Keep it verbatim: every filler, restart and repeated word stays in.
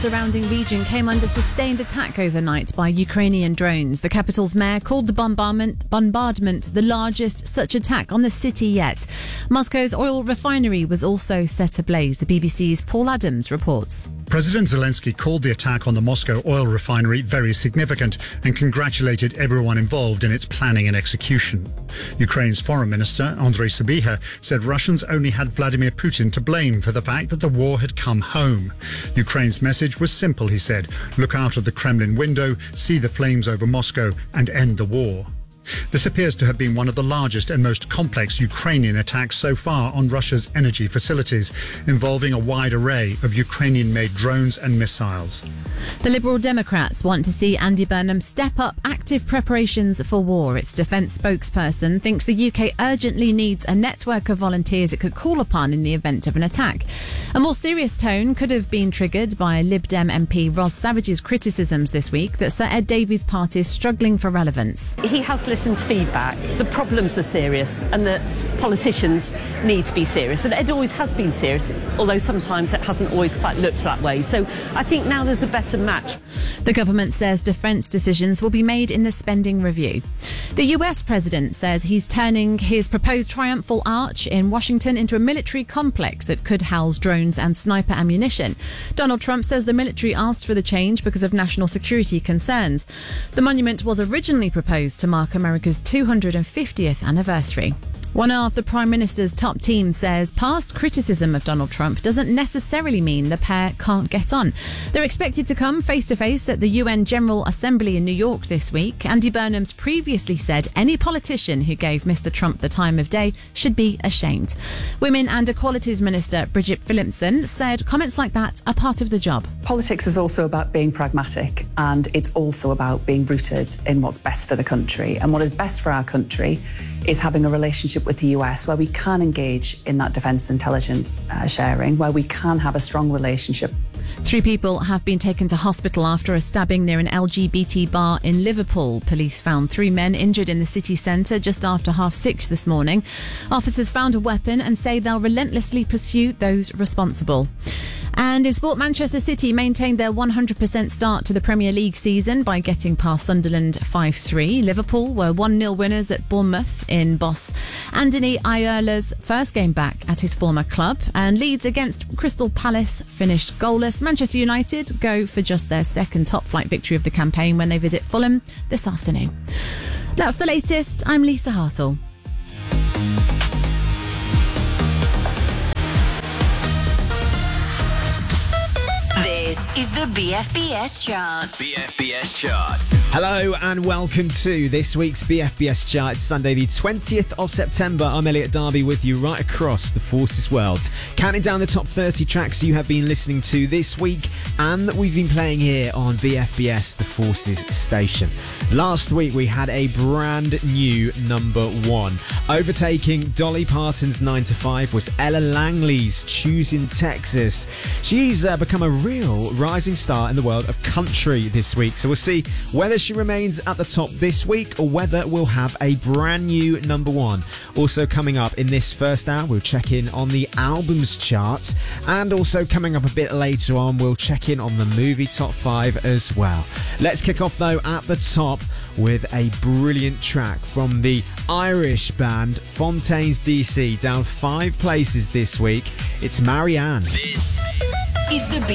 surrounding region came under sustained attack overnight by Ukrainian drones. The capital's mayor called the bombardment, bombardment the largest such attack on the city yet. Moscow's oil refinery was also set ablaze. The B B C's Paul Adams reports. President Zelensky called the attack on the Moscow oil refinery very significant and congratulated everyone involved in its planning and execution. Ukraine's foreign minister, Andrei Sybiha, said Russians only had Vladimir Putin to blame for the fact that the war had come home. Ukraine's message was simple, he said. Look out of the Kremlin window, see the flames over Moscow and end the war. This appears to have been one of the largest and most complex Ukrainian attacks so far on Russia's energy facilities, involving a wide array of Ukrainian-made drones and missiles. The Liberal Democrats want to see Andy Burnham step up active preparations for war. Its defence spokesperson thinks the U K urgently needs a network of volunteers it could call upon in the event of an attack. A more serious tone could have been triggered by Lib Dem M P Ros Savage's criticisms this week that Sir Ed Davey's party is struggling for relevance. He has listened to feedback. The problems are serious and that politicians need to be serious. And Ed always has been serious, although sometimes it hasn't always quite looked that way. So I think now there's a better match. The government says defence decisions will be made in the spending review. The U S president says he's turning his proposed triumphal arch in Washington into a military complex that could house drones and sniper ammunition. Donald Trump says the military asked for the change because of national security concerns. The monument was originally proposed to mark America's two hundred fiftieth anniversary. One of the Prime Minister's top teams says past criticism of Donald Trump doesn't necessarily mean the pair can't get on. They're expected to come face-to-face at the U N General Assembly in New York this week. Andy Burnham's previously said any politician who gave Mister Trump the time of day should be ashamed. Women and Equalities Minister Bridget Phillipson said comments like that are part of the job. Politics is also about being pragmatic, and it's also about being rooted in what's best for the country. And what is best for our country is having a relationship with the U S where we can engage in that defence intelligence uh, sharing, where we can have a strong relationship. Three people have been taken to hospital after a stabbing near an L G B T bar in Liverpool. Police found three men injured in the city centre just after half six this morning. Officers found a weapon and say they'll relentlessly pursue those responsible. And in sport, Manchester City maintained their one hundred percent start to the Premier League season by getting past Sunderland five three. Liverpool were one nil winners at Bournemouth in boss Andoni Iraola's first game back at his former club. And Leeds against Crystal Palace finished goalless. Manchester United go for just their second top-flight victory of the campaign when they visit Fulham this afternoon. That's the latest. I'm Lisa Hartle. This is the B F B S Chart. B F B S Chart. Hello and welcome to this week's B F B S Chart. It's Sunday the twentieth of September. I'm Elliot Darby with you right across the Forces world. Counting down the top thirty tracks you have been listening to this week and that we've been playing here on B F B S, the Forces station. Last week we had a brand new number one. Overtaking Dolly Parton's nine to five was Ella Langley's Choosing Texas. She's uh, become a real rising star in the world of country this week, so we'll see whether she remains at the top this week or whether we'll have a brand new number one. Also coming up in this first hour, we'll check in on the albums chart, and also coming up a bit later on, we'll check in on the movie top five as well. Let's kick off though at the top with a brilliant track from the Irish band Fontaines D C, down five places this week. It's Marianne. This Is the